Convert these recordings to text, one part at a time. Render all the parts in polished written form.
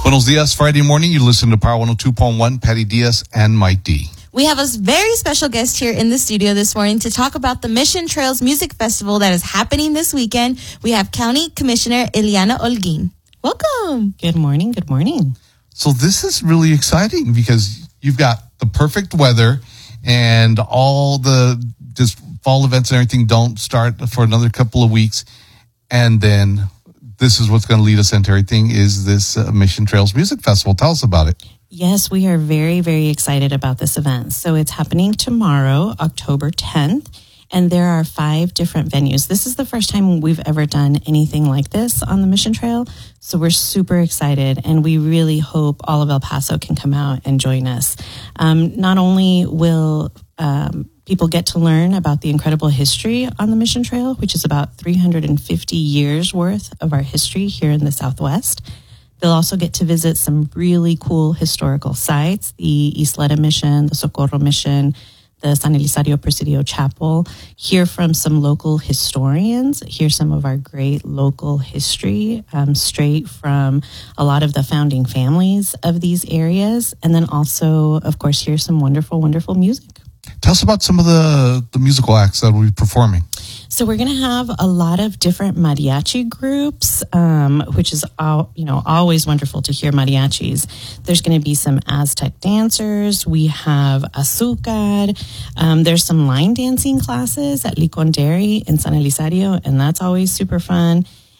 Buenos dias, Friday morning. You listen to Power 102.1, Patty Diaz and Mike D. We have a very special guest here in the studio this morning to talk about the Mission Trails Music Festival that is happening this weekend. We have County Commissioner Eliana Holguin. Welcome. Good morning. Good morning. So this is really exciting because you've got the perfect weather and all the just fall events and everything don't start for another couple of weeks. And then this is what's going to lead us into everything is this Mission Trails Music Festival. Tell us about it. Yes, we are very, very excited about this event. So it's happening tomorrow, October 10th, and there are 5 different venues. This is the first time we've ever done anything like this on the Mission Trail. So we're super excited, and we really hope all of El Paso can come out and join us. Not only will people get to learn about the incredible history on the Mission Trail, which is about 350 years worth of our history here in the Southwest. They'll also get to visit some really cool historical sites, the Isleta Mission, the Socorro Mission, the San Elizario Presidio Chapel, hear from some local historians, hear some of our great local history straight from a lot of the founding families of these areas, and then also, of course, hear some wonderful, wonderful music. Tell us about some of the musical acts that we'll be performing. So we're going to have a lot of different mariachi groups, which is always wonderful to hear mariachis. There's going to be some Aztec dancers. We have azúcar. There's some line dancing classes at Licon Dairy in San Elizario, and that's always super fun.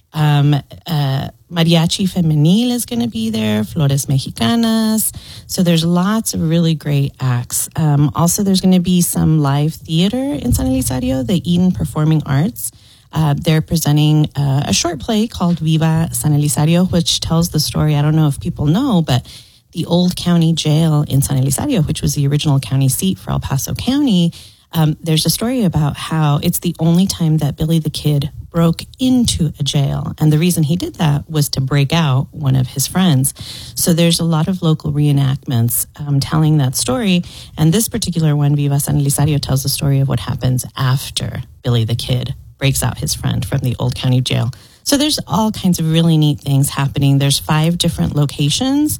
Mariachi Femenil is going to be there, Flores Mexicanas. So there's lots of really great acts. Also, there's going to be some live theater in San Elizario, the Eden Performing Arts. They're presenting a short play called Viva San Elizario, which tells the story, I don't know if people know, but the old county jail in San Elizario, which was the original county seat for El Paso County, there's a story about how it's the only time that Billy the Kid broke into a jail. And the reason he did that was to break out one of his friends. So there's a lot of local reenactments telling that story. And this particular one, Viva San Elizario, tells the story of what happens after Billy the Kid breaks out his friend from the old county jail. So there's all kinds of really neat things happening. There's 5 different locations.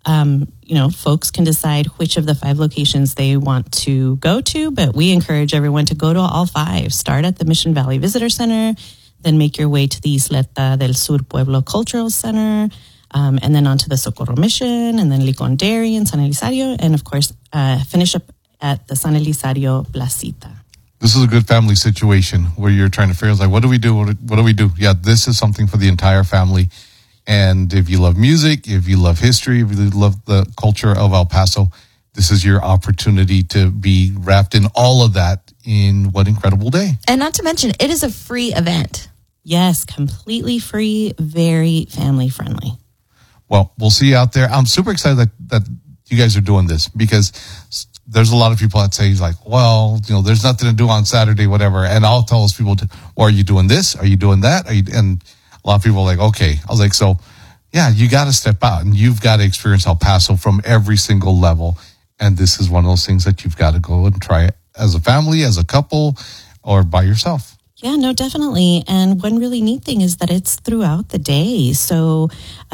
Folks can decide which of the 5 locations they want to go to, but we encourage everyone to go to all 5. Start at the Mission Valley Visitor Center, then make your way to the Isleta del Sur Pueblo Cultural Center, and then onto the Socorro Mission, and then Licon Dairy and San Elizario, and of course, finish up at the San Elizario Placita. This is a good family situation where you're trying to figure out, like, what do we do? What do we do? Yeah, this is something for the entire family. And if you love music, if you love history, if you love the culture of El Paso, this is your opportunity to be wrapped in all of that in one incredible day. And not to mention, it is a free event. Yes, completely free, very family friendly. Well, we'll see you out there. I'm super excited that you guys are doing this because there's a lot of people that say, like, well, there's nothing to do on Saturday, whatever. And I'll tell those people, well, are you doing this? Are you doing that? And a lot of people are like, okay. I was like, so, yeah, you got to step out and you've got to experience El Paso from every single level. And this is one of those things that you've got to go and try it as a family, as a couple, or by yourself. Yeah, no, definitely. And one really neat thing is that it's throughout the day. So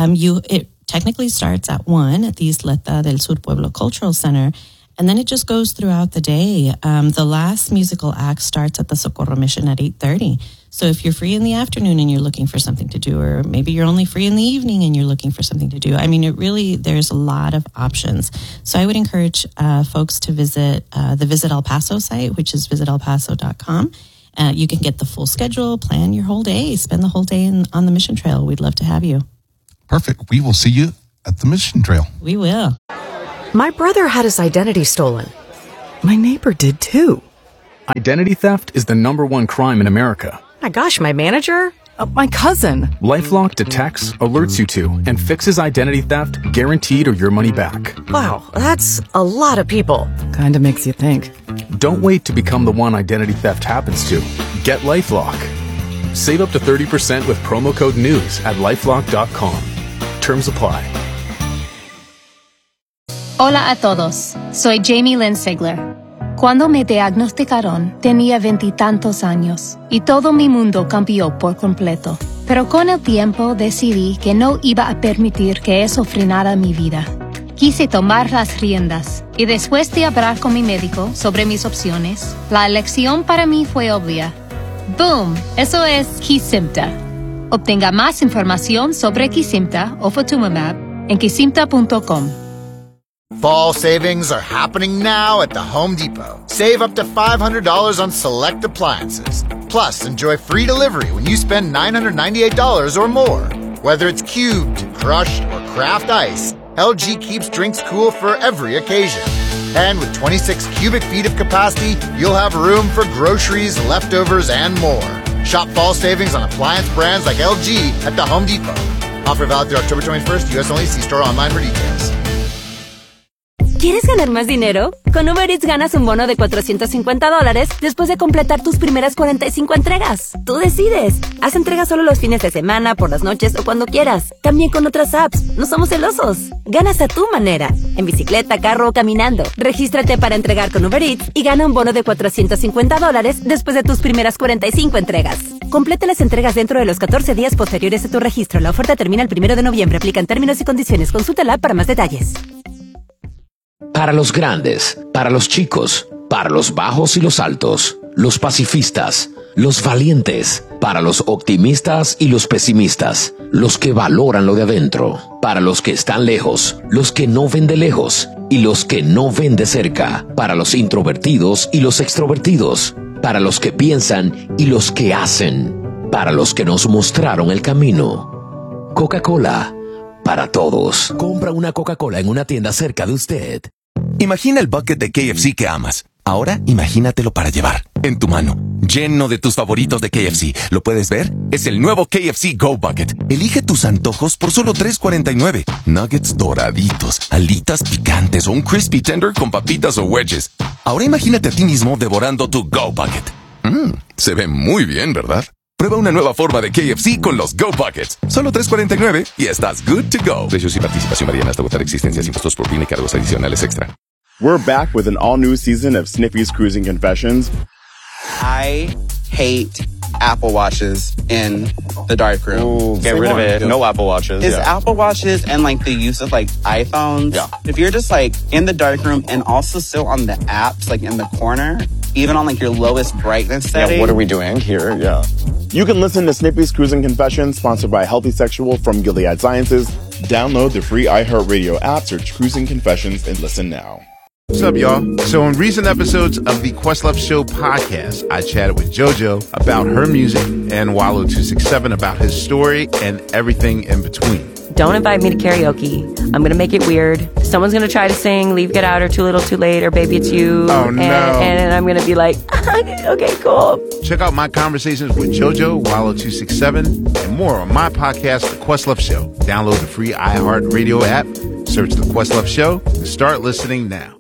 it technically starts at 1 at the Isleta del Sur Pueblo Cultural Center. And then it just goes throughout the day. The last musical act starts at the Socorro Mission at 8:30. So if you're free in the afternoon and you're looking for something to do, or maybe you're only free in the evening and you're looking for something to do, I mean, there's a lot of options. So I would encourage folks to visit the Visit El Paso site, which is visitelpaso.com. You can get the full schedule, plan your whole day, spend the whole day on the Mission Trail. We'd love to have you. Perfect. We will see you at the Mission Trail. We will. My brother had his identity stolen. My neighbor did too. Identity theft is the #1 crime in America. My gosh, my manager? My cousin. LifeLock detects, alerts you to, and fixes identity theft, guaranteed or your money back. Wow, that's a lot of people. Kinda makes you think. Don't wait to become the one identity theft happens to. Get LifeLock. Save up to 30% with promo code NEWS at LifeLock.com. Terms apply. Hola a todos. Soy Jamie Lynn Sigler. Cuando me diagnosticaron, tenía 20 y tantos años y todo mi mundo cambió por completo. Pero con el tiempo decidí que no iba a permitir que eso frenara mi vida. Quise tomar las riendas y después de hablar con mi médico sobre mis opciones, la elección para mí fue obvia. ¡Boom! Eso es Kesimpta. Obtenga más información sobre Kesimpta o Ofatumumab en kesimpta.com. Fall savings are happening now at the Home Depot. Save up to $500 on select appliances. Plus, enjoy free delivery when you spend $998 or more. Whether it's cubed, crushed, or craft ice, LG keeps drinks cool for every occasion. And with 26 cubic feet of capacity, you'll have room for groceries, leftovers, and more. Shop fall savings on appliance brands like LG at the Home Depot. Offer valid through October 21st, U.S. only. See store online for details. ¿Quieres ganar más dinero? Con Uber Eats ganas un bono de $450 después de completar tus primeras 45 entregas. Tú decides. Haz entregas solo los fines de semana, por las noches o cuando quieras. También con otras apps. No somos celosos. Ganas a tu manera. En bicicleta, carro o caminando. Regístrate para entregar con Uber Eats y gana un bono de $450 después de tus primeras 45 entregas. Completa las entregas dentro de los 14 días posteriores a tu registro. La oferta termina el 1 de noviembre. Aplican términos y condiciones. Consulta la app para más detalles. Para los grandes, para los chicos, para los bajos y los altos, los pacifistas, los valientes, para los optimistas y los pesimistas, los que valoran lo de adentro, para los que están lejos, los que no ven de lejos y los que no ven de cerca, para los introvertidos y los extrovertidos, para los que piensan y los que hacen, para los que nos mostraron el camino. Coca-Cola, para todos. Compra una Coca-Cola en una tienda cerca de usted. Imagina el bucket de KFC que amas. Ahora imagínatelo para llevar, en tu mano, lleno de tus favoritos de KFC. ¿Lo puedes ver? Es el nuevo KFC Go Bucket. Elige tus antojos por solo $3.49. Nuggets doraditos, alitas picantes o un crispy tender con papitas o wedges. Ahora imagínate a ti mismo devorando tu Go Bucket. Se ve muy bien, ¿verdad? Prueba una nueva forma de KFC con los Go Buckets. Solo $3.49 y estás good to go. Precios y participación varían hasta agotar existencias, impuestos por PIN y cargos adicionales extra. We're back with an all-new season of Sniffy's Cruising Confessions. I hate Apple Watches in the darkroom. Ooh, get rid of it. No Apple Watches. Is Apple Watches and like the use of like iPhones. Yeah. If you're just like in the darkroom and also still on the apps, like in the corner, even on like your lowest brightness setting. Yeah, what are we doing here? Yeah. You can listen to Snippy's Cruising Confessions, sponsored by Healthy Sexual from Gilead Sciences. Download the free iHeartRadio app, search Cruising Confessions, and listen now. What's up, y'all? So in recent episodes of the Questlove Show podcast, I chatted with JoJo about her music and Wallow267 about his story and everything in between. Don't invite me to karaoke. I'm going to make it weird. Someone's going to try to sing Leave, Get Out, or Too Little, Too Late, or Baby It's You. Oh, no. And I'm going to be like, okay, cool. Check out my conversations with JoJo, Wallow267, and more on my podcast, The Questlove Show. Download the free iHeartRadio app, search The Questlove Show, and start listening now.